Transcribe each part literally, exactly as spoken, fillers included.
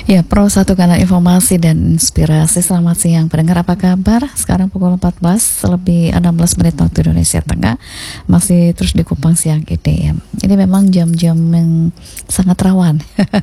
Ya, Pro satu kanal informasi dan inspirasi. Selamat siang pendengar, apa kabar? Sekarang pukul empat belas lebih enam belas menit waktu Indonesia Tengah. Masih terus di Kupang Siang ini ya. Ini memang jam-jam yang sangat rawan.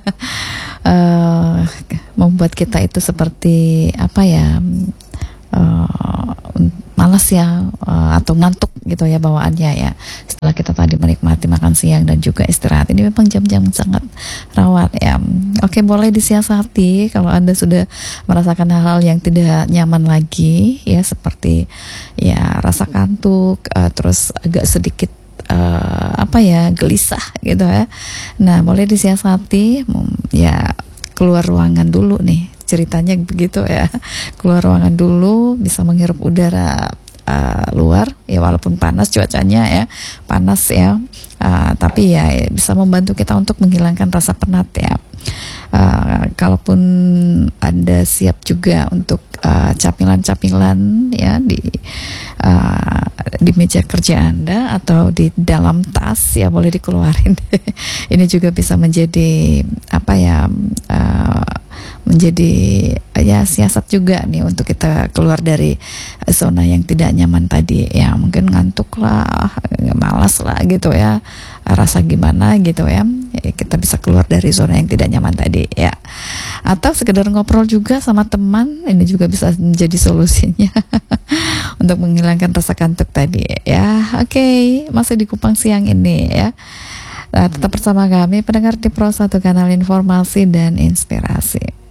uh, Membuat kita itu seperti apa ya, uh, malas ya, uh, atau ngantuk gitu ya bawaannya ya, setelah kita tadi menikmati makan siang dan juga istirahat. Ini memang jam-jam sangat rawat ya. Oke, boleh disiasati kalau Anda sudah merasakan hal-hal yang tidak nyaman lagi ya, seperti ya rasa kantuk, uh, terus agak sedikit uh, apa ya, gelisah gitu ya. Nah, boleh disiasati ya, keluar ruangan dulu nih, ceritanya begitu ya. Keluar ruangan dulu, bisa menghirup udara uh, luar ya, walaupun panas cuacanya ya, panas ya, uh, tapi ya bisa membantu kita untuk menghilangkan rasa penat ya. Uh, kalaupun Anda siap juga untuk uh, capilan-capilan ya di uh, di meja kerja Anda atau di dalam tas ya, boleh dikeluarin. Ini juga bisa menjadi apa ya, uh, menjadi ya siasat juga nih untuk kita keluar dari zona yang tidak nyaman tadi ya. Mungkin ngantuk lah, malas lah gitu ya, rasa gimana gitu ya, kita bisa keluar dari zona yang tidak nyaman tadi ya. Atau sekedar ngobrol juga sama teman, ini juga bisa menjadi solusinya untuk menghilangkan rasa kantuk tadi ya. Oke, masih di Kupang Siang ini ya. Nah, tetap bersama kami pendengar di Pro satu kanal informasi dan inspirasi.